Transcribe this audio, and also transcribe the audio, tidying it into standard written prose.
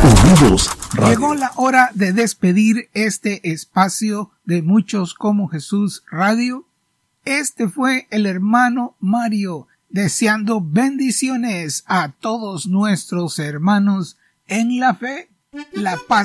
Unidos Radio. Llegó la hora de despedir este espacio de Muchos como Jesús Radio. Este fue el hermano Mario, deseando bendiciones a todos nuestros hermanos en la fe, la paz